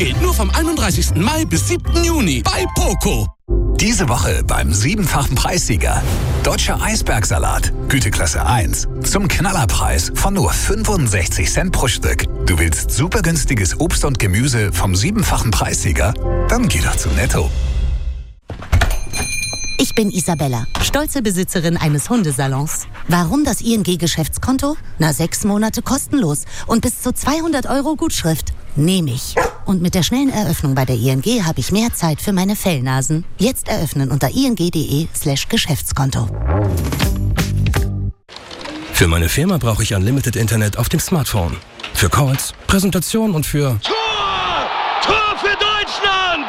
Geht nur vom 31. Mai bis 7. Juni bei Poco. Diese Woche beim 7-fachen Preissieger. Deutscher Eisbergsalat, Güteklasse 1. Zum Knallerpreis von nur 65 Cent pro Stück. Du willst super günstiges Obst und Gemüse vom 7-fachen Preissieger? Dann geh doch zu Netto. Ich bin Isabella, stolze Besitzerin eines Hundesalons. Warum das ING-Geschäftskonto? 6 Monate kostenlos und bis zu 200 € Gutschrift. Nehme ich. Und mit der schnellen Eröffnung bei der ING habe ich mehr Zeit für meine Fellnasen. Jetzt eröffnen unter ing.de/Geschäftskonto. Für meine Firma brauche ich Unlimited Internet auf dem Smartphone. Für Calls, Präsentation und für... Tor für Deutschland!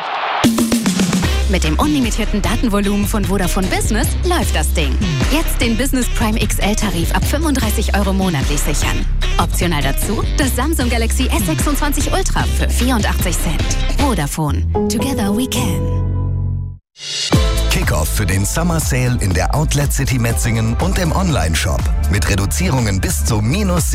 Mit dem unlimitierten Datenvolumen von Vodafone Business läuft das Ding. Jetzt den Business Prime XL-Tarif ab 35 € monatlich sichern. Optional dazu das Samsung Galaxy S26 Ultra für 84 Cent. Vodafone. Together we can. Kickoff für den Summer Sale in der Outlet City Metzingen und im Onlineshop. Mit Reduzierungen bis zu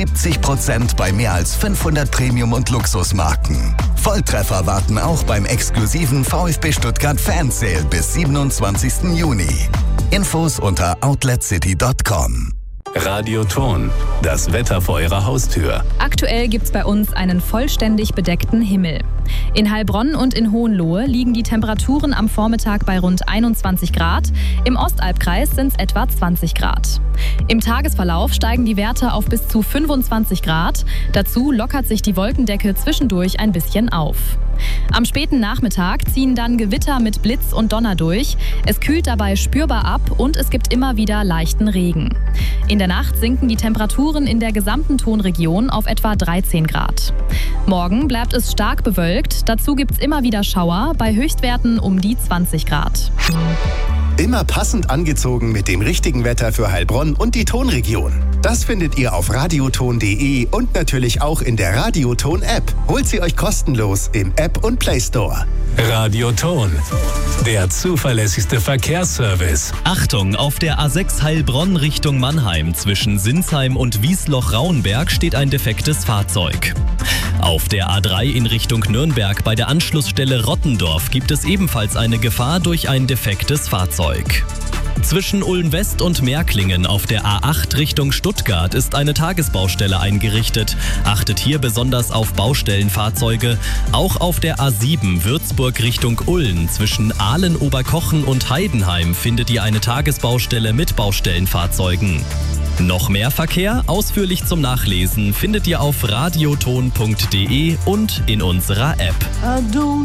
-70% bei mehr als 500 Premium- und Luxusmarken. Volltreffer warten auch beim exklusiven VfB Stuttgart Fan Sale bis 27. Juni. Infos unter outletcity.com. Radioton, das Wetter vor Ihrer Haustür. Aktuell gibt's bei uns einen vollständig bedeckten Himmel. In Heilbronn und in Hohenlohe liegen die Temperaturen am Vormittag bei rund 21 Grad. Im Ostalbkreis sind es etwa 20 Grad. Im Tagesverlauf steigen die Werte auf bis zu 25 Grad. Dazu lockert sich die Wolkendecke zwischendurch ein bisschen auf. Am späten Nachmittag ziehen dann Gewitter mit Blitz und Donner durch. Es kühlt dabei spürbar ab und es gibt immer wieder leichten Regen. In der Nacht sinken die Temperaturen in der gesamten Tonregion auf etwa 13 Grad. Morgen bleibt es stark bewölkt. Dazu gibt es immer wieder Schauer bei Höchstwerten um die 20 Grad. Immer passend angezogen mit dem richtigen Wetter für Heilbronn und die Tonregion. Das findet ihr auf radioton.de und natürlich auch in der Radioton-App. Holt sie euch kostenlos im App und Play Store. Radioton, der zuverlässigste Verkehrsservice. Achtung, auf der A6 Heilbronn Richtung Mannheim zwischen Sinsheim und Wiesloch-Rauenberg steht ein defektes Fahrzeug. Auf der A3 in Richtung Nürnberg bei der Anschlussstelle Rottendorf gibt es ebenfalls eine Gefahr durch ein defektes Fahrzeug. Zwischen Ulm-West und Märklingen auf der A8 Richtung Stuttgart ist eine Tagesbaustelle eingerichtet. Achtet hier besonders auf Baustellenfahrzeuge. Auch auf der A7 Würzburg Richtung Ulm zwischen Aalen-Oberkochen und Heidenheim findet ihr eine Tagesbaustelle mit Baustellenfahrzeugen. Noch mehr Verkehr, ausführlich zum Nachlesen, findet ihr auf radioton.de und in unserer App.